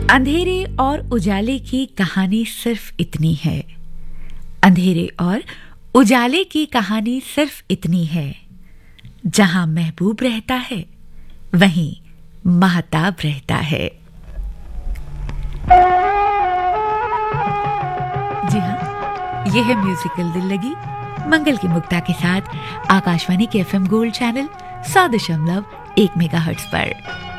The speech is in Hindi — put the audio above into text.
अंधेरे और उजाले की कहानी सिर्फ इतनी है। अंधेरे और उजाले की कहानी सिर्फ इतनी है। जहां महबूब रहता है वहीं महताब रहता है। जी हाँ, यह है म्यूजिकल दिल लगी मंगल की मुक्ता के साथ आकाशवाणी के FM गोल्ड चैनल 100.1 मेगाहर्ट्ज पर।